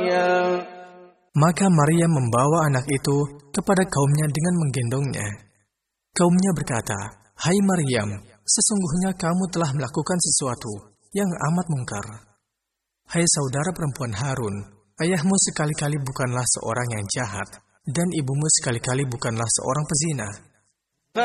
Maka Maria membawa anak itu kepada kaumnya dengan menggendongnya. Kaumnya berkata, "Hai Maryam, sesungguhnya kamu telah melakukan sesuatu yang amat mungkar. Hai saudara perempuan Harun, ayahmu sekali-kali bukanlah seorang yang jahat, dan ibumu sekali-kali bukanlah seorang pezina.